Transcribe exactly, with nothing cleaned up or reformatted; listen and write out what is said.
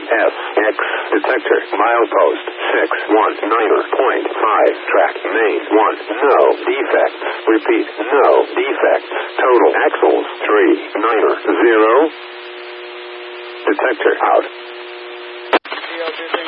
S X detector milepost six one niner point five track main one no defects. Repeat, no defects. Total axles three niner zero. Detector out.